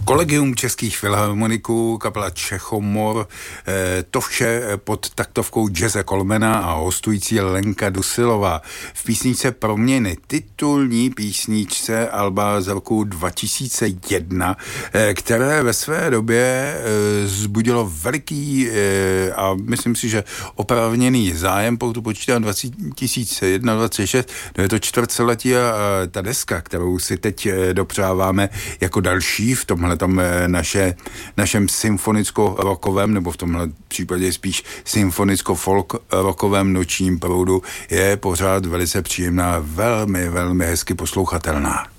Kolegium českých filharmoniků, kapela Čechomor, to vše pod taktovkou Jesse Colemana a hostující Lenka Dusilová. V písničce Proměny, titulní písničce alba z roku 2001, které ve své době vzbudilo veliký a myslím si, že oprávněný zájem, pokud počítám 2001, 26, je to čtvrtletí a ta deska, kterou si teď dopřáváme jako další v tomhle našem symfonicko-rockovém, nebo v tomhle případě spíš symfonicko-folk-rockovém nočním proudu, je pořád velice příjemná, velmi, velmi hezky poslouchatelná.